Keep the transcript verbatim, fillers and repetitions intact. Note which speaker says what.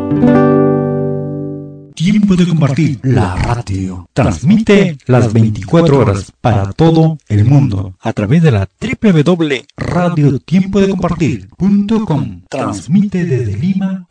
Speaker 1: Tiempo de compartir. La radio transmite las veinticuatro horas para todo el mundo a través de la doble u doble u doble u punto radio tiempo de compartir punto com. Transmite desde Lima,